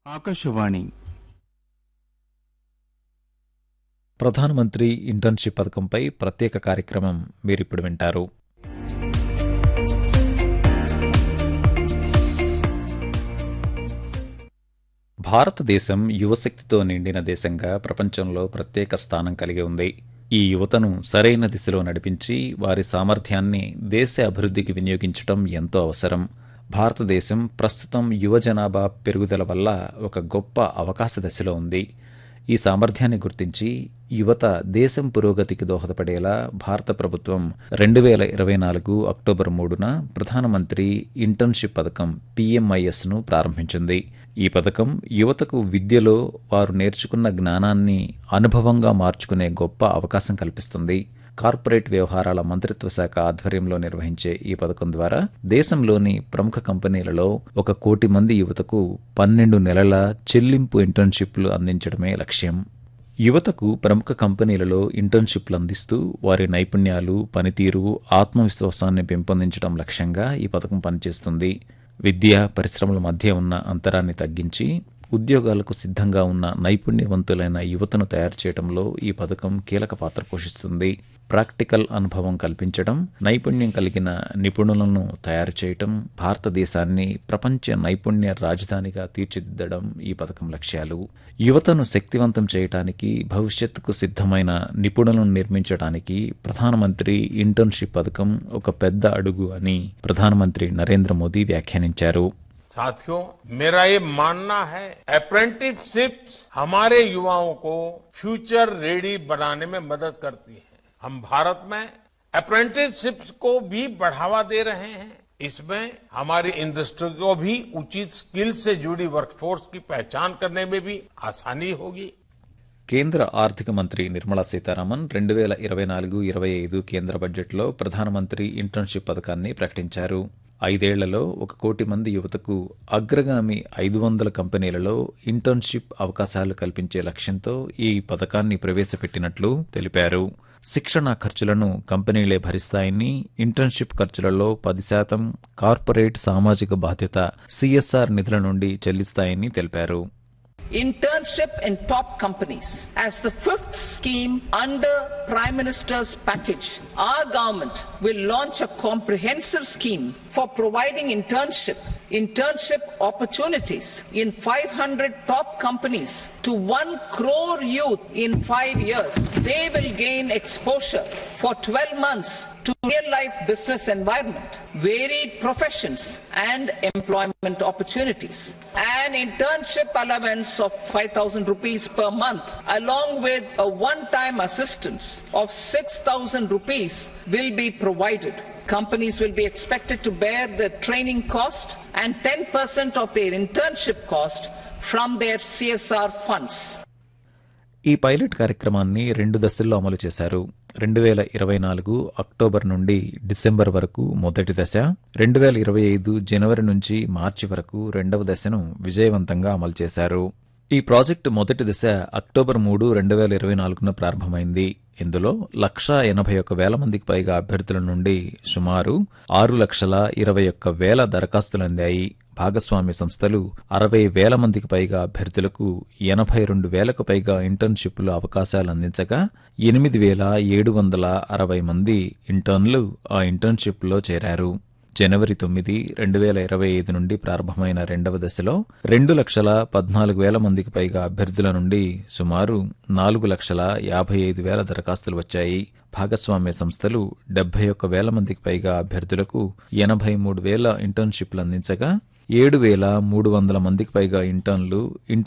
ఆకాశవాణి ప్రధానమంత్రి ఇంటర్న్షిప్ పథకంపై ప్రత్యేక కార్యక్రమం మీరిప్పుడు వింటారు. భారతదేశం యువశక్తితో నిండిన దేశంగా ప్రపంచంలో ప్రత్యేక స్థానం కలిగి ఉంది. ఈ యువతను సరైన దిశలో నడిపించి వారి సామర్థ్యాన్ని దేశ అభివృద్ధికి వినియోగించడం ఎంతో అవసరం. భారతదేశం ప్రస్తుతం యువ జనాభా పెరుగుదల వల్ల ఒక గొప్ప అవకాశ దశలో ఉంది. ఈ సామర్థ్యాన్ని గుర్తించి యువత దేశం పురోగతికి దోహదపడేలా భారత ప్రభుత్వం 2024 అక్టోబర్ 3న ప్రధానమంత్రి ఇంటర్న్షిప్ పథకం PMISను ప్రారంభించింది. ఈ పథకం యువతకు విద్యలో వారు నేర్చుకున్న జ్ఞానాన్ని అనుభవంగా మార్చుకునే గొప్ప అవకాశం కల్పిస్తుంది. కార్పొరేట్ వ్యవహారాల మంత్రిత్వ శాఖ ఆధ్వర్యంలో నిర్వహించే ఈ పథకం ద్వారా దేశంలోని ప్రముఖ కంపెనీలలో 1 కోటి మంది యువతకు 12 నెలల చెల్లింపు ఇంటర్న్షిప్లు అందించడమే లక్ష్యం. యువతకు ప్రముఖ కంపెనీలలో ఇంటర్న్షిప్లు అందిస్తూ వారి నైపుణ్యాలు, పనితీరు, ఆత్మవిశ్వాసాన్ని పెంపొందించడం లక్ష్యంగా ఈ పథకం పనిచేస్తుంది. విద్య, పరిశ్రమల మధ్య ఉన్న అంతరాన్ని తగ్గించి ఉద్యోగాలకు సిద్ధంగా ఉన్న నైపుణ్యవంతులైన యువతను తయారు చేయడంలో ఈ పథకం కీలక పాత్ర పోషిస్తుంది. ప్రాక్టికల్ అనుభవం కల్పించడం, నైపుణ్యం కలిగిన నిపుణులను తయారు చేయడం, భారతదేశాన్ని ప్రపంచ నైపుణ్య రాజధానిగా తీర్చిదిద్దడం ఈ పథకం లక్ష్యాలు. యువతను శక్తివంతం చేయడానికి, భవిష్యత్తుకు సిద్ధమైన నిపుణులను నిర్మించడానికి ప్రధానమంత్రి ఇంటర్న్షిప్ పథకం ఒక పెద్ద అడుగు అని ప్రధానమంత్రి నరేంద్ర మోదీ వ్యాఖ్యానించారు. साथियों, मेरा ये मानना है अप्रेंटिसशिप्स हमारे युवाओं को फ्यूचर रेडी बनाने में मदद करती है. हम भारत में अप्रेंटिसशिप्स को भी बढ़ावा दे रहे हैं. इसमें हमारी इंडस्ट्री को भी उचित स्किल से जुड़ी वर्कफोर्स की पहचान करने में भी आसानी होगी. కేంద్ర ఆర్థిక మంత్రి నిర్మలా సీతారామన్ 2024-25 కేంద్ర బడ్జెట్లో ప్రధానమంత్రి ఇంటర్న్షిప్ పథకాన్ని ప్రకటించారు. 5 ఏళ్లలో 1 కోటి మంది యువతకు అగ్రగామి 500 కంపెనీలలో ఇంటర్న్షిప్ అవకాశాలు కల్పించే లక్ష్యంతో ఈ పథకాన్ని ప్రవేశపెట్టినట్లు తెలిపారు. శిక్షణ ఖర్చులను కంపెనీలే భరిస్తాయని, ఇంటర్న్షిప్ ఖర్చులలో 10% కార్పొరేట్ సామాజిక బాధ్యత CSR నిధుల నుండి చెల్లిస్తాయని తెలిపారు. Internship in top companies. As the 5th scheme under Prime Minister's package, our government will launch a comprehensive scheme for providing internship opportunities in 500 top companies to 1 crore youth in 5 years. They will gain exposure for 12 months to real-life business environment, varied professions and employment opportunities. An internship allowance of 5,000 rupees per month along with a one-time assistance of 6,000 rupees will be provided. Companies will be expected to bear the training cost and 10% of their internship cost from their CSR funds. ఈ pilot కార్యక్రమాన్ని 2 దశల్లో అమలు చేశారు. 2024 October నుండి December వరకు మొదటి దశ, 2025 జనవరి నుంచి మార్చి వరకు రెండవ దశను విజయవంతంగా అమలు చేశారు. ఈ ప్రాజెక్టు మొదటి దశ అక్టోబర్ 3, 2024న ప్రారంభమైంది. ఇందులో 181,000 మందికి పైగా అభ్యర్థుల నుండి సుమారు 6,21,000 దరఖాస్తులు అందాయి. భాగస్వామ్య సంస్థలు 60,000 మందికి పైగా అభ్యర్థులకు 82,000కు పైగా ఇంటర్న్షిప్లు అవకాశాలు అందించగా 8,760 మంది ఇంటర్న్లు ఆ ఇంటర్న్షిప్లో చేరారు. జనవరి 9, 2025 నుండి ప్రారంభమైన రెండవ దశలో 2,14,000 మందికి పైగా అభ్యర్థుల నుండి సుమారు 4,55,000 దరఖాస్తులు వచ్చాయి. భాగస్వామ్య సంస్థలు 71,000 మందికి పైగా అభ్యర్థులకు 83,000 ఇంటర్న్షిప్లు అందించగా 7,300 మందికి పైగా ఇంటర్న్లు